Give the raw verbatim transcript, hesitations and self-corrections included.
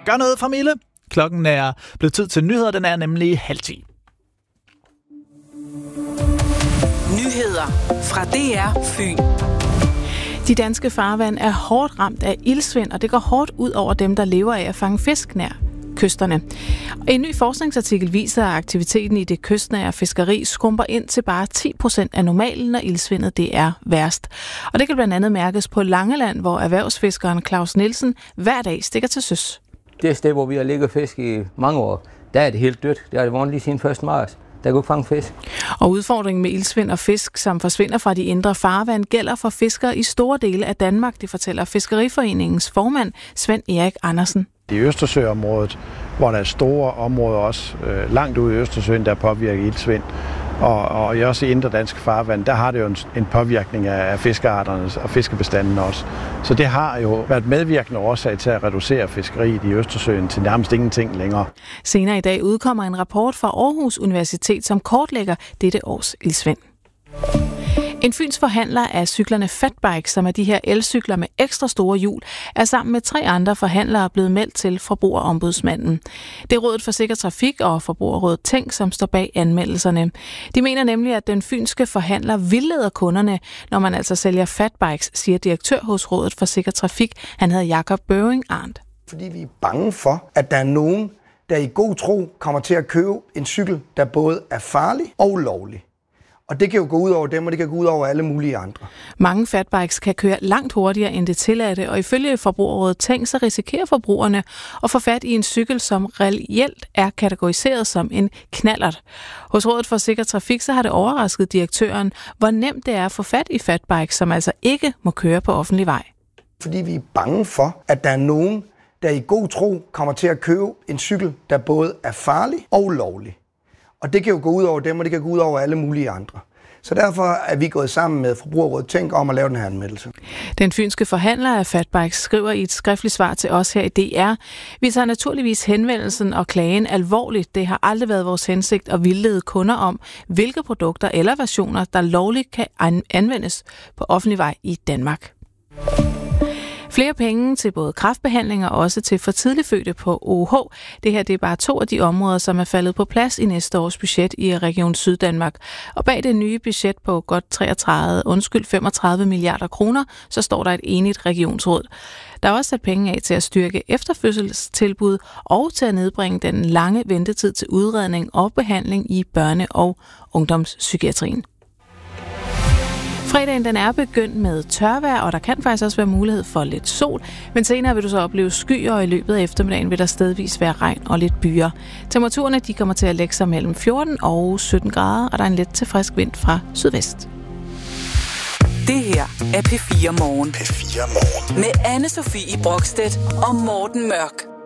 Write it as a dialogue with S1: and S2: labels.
S1: gør noget fra Mille. Klokken er blevet tid til nyheder, den er nemlig halv ti.
S2: Nyheder fra D R Fyn.
S3: De danske farvand er hårdt ramt af iltsvind, og det går hårdt ud over dem, der lever af at fange fisk nær kysterne. En ny forskningsartikel viser, at aktiviteten i det kystnære fiskeri skrumper ind til bare ti procent af normalen, når iltsvindet det er værst. Og det kan blandt andet mærkes på Langeland, hvor erhvervsfiskeren Claus Nielsen hver dag stikker til søs.
S4: Det sted, hvor vi har ligget fisk i mange år, der er det helt dødt. Det har det været lige siden første marts. Der kunne ikke fange fisk.
S3: Og udfordringen med iltsvind og fisk, som forsvinder fra de indre farvand, gælder for fiskere i store dele af Danmark, det fortæller Fiskeriforeningens formand Svend Erik Andersen.
S5: I Østersøområdet, hvor der er store områder også øh, langt ude i Østersøen, der påvirker iltsvind, og, og også i indre danske farvand, der har det jo en, en påvirkning af fiskearterne og fiskebestanden også. Så det har jo været medvirkende årsag til at reducere fiskeriet i Østersøen til nærmest ingenting længere.
S3: Senere i dag udkommer en rapport fra Aarhus Universitet, som kortlægger dette års iltsvind. En fyns forhandler af cyklerne Fatbike, som er de her elcykler med ekstra store hjul, er sammen med tre andre forhandlere blevet meldt til Forbrugerombudsmanden. Det er Rådet for Sikker Trafik og Forbrugerrådet Tænk, som står bag anmeldelserne. De mener nemlig, at den fynske forhandler vildleder kunderne, når man altså sælger Fatbikes, siger direktør hos Rådet for Sikker Trafik. Han hedder Jakob Børing Arndt.
S6: Fordi vi er bange for, at der er nogen, der i god tro kommer til at købe en cykel, der både er farlig og ulovlig. Og det kan jo gå ud over dem, og det kan gå ud over alle mulige andre.
S3: Mange fatbikes kan køre langt hurtigere end det tilladte, og ifølge Forbrugerrådet Tænk, så risikerer forbrugerne at få fat i en cykel, som reelt er kategoriseret som en knallert. Hos Rådet for Sikker Trafik, så har det overrasket direktøren, hvor nemt det er at få fat i fatbikes, som altså ikke må køre på offentlig vej.
S6: Fordi vi er bange for, at der er nogen, der i god tro kommer til at købe en cykel, der både er farlig og ulovlig. Og det kan jo gå ud over dem, og det kan gå ud over alle mulige andre. Så derfor er vi gået sammen med Forbrugerrådet Tænk om at lave den her anmeldelse.
S3: Den fynske forhandler af Fatbikes skriver i et skriftligt svar til os her i D R: Vi tager naturligvis henvendelsen og klagen alvorligt. Det har aldrig været vores hensigt at vildlede kunder om, hvilke produkter eller versioner, der lovligt kan anvendes på offentlig vej i Danmark. Flere penge til både kræftbehandling og også til for tidligt fødte på O H. Det her det er bare to af de områder, som er faldet på plads i næste års budget i Region Syddanmark. Og bag det nye budget på godt treogtredive, undskyld, femogtredive milliarder kroner, så står der et enigt regionsråd. Der er også sat penge af til at styrke efterfødselstilbud og til at nedbringe den lange ventetid til udredning og behandling i børne- og ungdomspsykiatrien. Fredagen den er begyndt med tørvejr, og der kan faktisk også være mulighed for lidt sol, men senere vil du så opleve skyer, og i løbet af eftermiddagen vil der stedvis være regn og lidt byer. Temperaturerne de kommer til at lægge sig mellem fjorten og sytten grader, og der er en let til frisk vind fra sydvest.
S2: Det her er P fire Morgen.
S7: P fire Morgen.
S2: Med Anne Sofie Brokstedt og Morten Mørk.